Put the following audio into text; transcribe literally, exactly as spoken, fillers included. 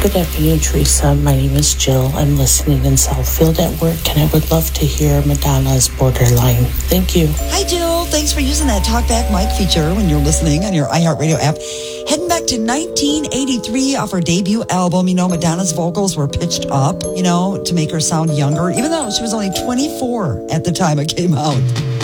Good afternoon, Teresa. My name is Jill. I'm listening in Southfield at work, and I would love to hear Madonna's Borderline. Thank you. Hi, Jill. Thanks for using that Talkback Mike feature when you're listening on your iHeartRadio app. Heading back to nineteen eighty-three off her debut album, you know, Madonna's vocals were pitched up, you know, to make her sound younger, even though she was only twenty-four at the time it came out.